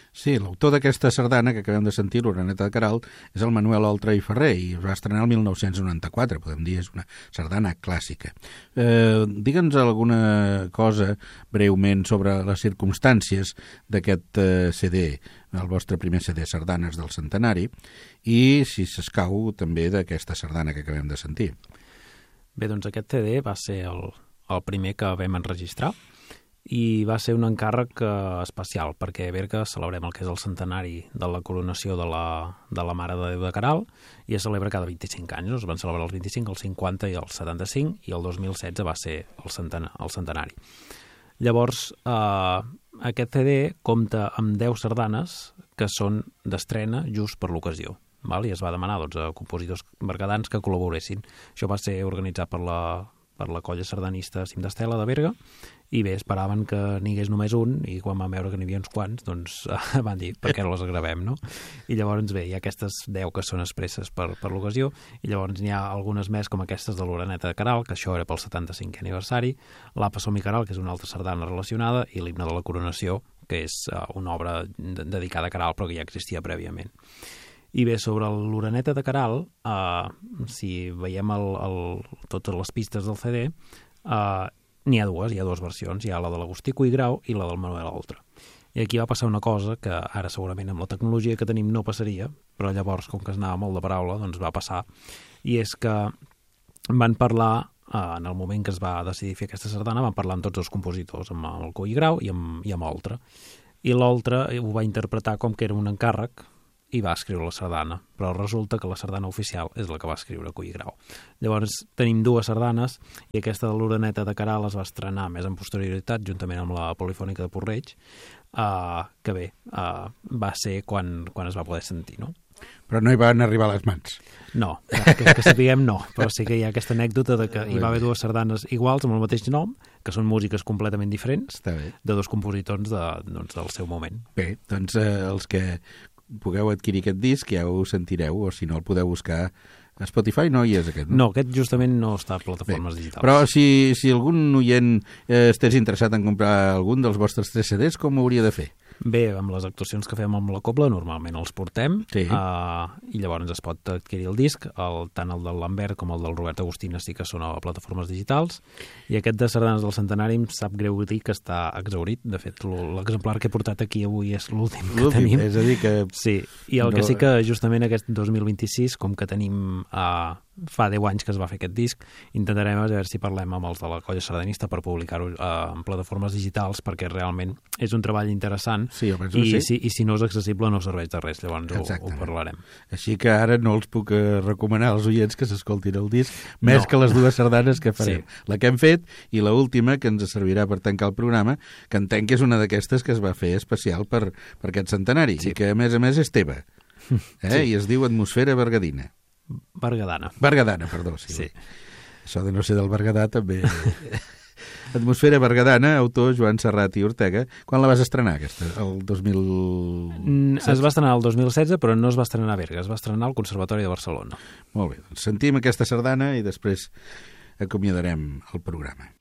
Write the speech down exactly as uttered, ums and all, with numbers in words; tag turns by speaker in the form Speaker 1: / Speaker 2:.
Speaker 1: Sí, l'autor d'aquesta sardana que acabem de sentir, l'Oreneta de Queralt, és el Manuel Oltra i Ferrer i es va estrenar el mil nou-cents noranta-quatre, podem dir, és una sardana clàssica. Eh, Digue'ns alguna cosa breument sobre les circumstàncies d'aquest eh, C D, el vostre primer C D, Sardanes del Centenari, i, si s'escau, també d'aquesta sardana que acabem de sentir.
Speaker 2: Bé, doncs aquest C D va ser el, el primer que vam enregistrar, i va ser un encàrrec eh, especial, perquè a Berga celebrem el que és el centenari de la coronació de la, de la Mare de Déu de Queralt, i es celebra cada vint-i-cinc anys. Es van celebrar els vint-i-cinc, els cinquanta i els setanta-cinc, i el dos mil setze va ser el, centena, el centenari. Llavors, eh, aquest C D compta amb deu sardanes que són d'estrena just per l'ocasió. Val? I es va demanar doncs, a compositors bergadans que col·laboressin. Això va ser organitzat per la, per la colla sardanista Cim d'Estela de Berga, i bé, esperaven que n'hi hagués només un, i quan van veure que n'hi havia uns quants, doncs van dir, per què no les gravem, no? I llavors, bé, hi ha aquestes deu que són expresses per, per l'ocasió, i llavors n'hi ha algunes més, com aquestes de l'Oreneta de Queralt, que això era pel setanta-cinquè aniversari, l'Apa Som i Queralt, que és una altra sardana relacionada, i l'Himne de la Coronació, que és uh, una obra de dedicada a Queralt, però que ja existia prèviament. I bé, sobre l'Oreneta de Queralt, uh, si veiem el, el, totes les pistes del C D, uh, n'hi ha dues, hi ha dues versions, hi ha la de l'Agustí Cuigrau i la del Manuel Oltra. I aquí va passar una cosa que ara segurament amb la tecnologia que tenim no passaria, però llavors, com que es anava molt de paraula, doncs va passar. I és que van parlar, eh, en el moment que es va decidir fer aquesta sardana, van parlar amb tots els compositors, amb el Cuigrau i amb, i amb Oltra. I l'Oltra ho va interpretar com que era un encàrrec, i va escriure la sardana, però resulta que la sardana oficial és la que va escriure Cuigrau. Llavors tenim dues sardanes, i aquesta de l'Oreneta de Queralt es va estrenar més en posterioritat, juntament amb la Polifònica de Porreig, uh, que bé, uh, va ser quan, quan es va poder sentir, no?
Speaker 1: Però no hi van arribar a les mans.
Speaker 2: No, que, que sapiguem no, però sí que hi ha aquesta anècdota de que hi va haver dues sardanes iguals amb el mateix nom, que són músiques completament diferents, de dos compositors de, doncs, del seu moment.
Speaker 1: Bé, doncs eh, els que pugueu adquirir aquest disc, ja ho sentireu, o si no el podeu buscar a Spotify, no hi és aquest, no?
Speaker 2: No, aquest justament no està a plataformes Bé, digitals.
Speaker 1: Però si, si algun oient eh, estigués interessat en comprar algun dels vostres tres C Ds, com ho hauria de fer?
Speaker 2: Bé, amb les actuacions que fem amb la Cobla normalment els portem,
Speaker 1: sí.
Speaker 2: uh, i llavors es pot adquirir el disc, el, tant el del Lambert com el del Robert Agustina sí que són a plataformes digitals, i aquest de Sardanes del Centenari em sap greu dir que està exhaurit. De fet, l'exemplar que he portat aquí avui és l'últim que tenim.
Speaker 1: És a dir que...
Speaker 2: Sí, i el no... que sí que justament aquest dos mil vint-i-sis, com que tenim... Uh, fa deu anys que es va fer aquest disc, intentarem a veure si parlem amb els de la colla sardanista per publicar-ho eh, en plataformes digitals, perquè realment és un treball interessant,
Speaker 1: sí,
Speaker 2: i, sí. si, i si no és accessible no serveix de res, llavors ho, ho parlarem.
Speaker 1: Així que ara no els puc eh, recomanar als oients que s'escoltin el disc, més no. que les dues sardanes que farem. Sí. La que hem fet i l'última que ens servirà per tancar el programa, que entenc que és una d'aquestes que es va fer especial per, per aquest centenari, sí. i que a més a més és teva, eh? sí. i es diu Atmosfera Bergadina.
Speaker 2: Bergadana.
Speaker 1: Bergadana, perdó. Sí.
Speaker 2: sí.
Speaker 1: Això de no ser del Berguedà també... Atmosfera Bergadana, autor Joan Serrat i Ortega. Quan la vas estrenar, aquesta? El dos mil setze?
Speaker 2: Es va estrenar el dos mil setze, però no es va estrenar a Berga, es va estrenar al Conservatori de Barcelona.
Speaker 1: Molt bé, doncs sentim aquesta sardana i després acomiadarem el programa.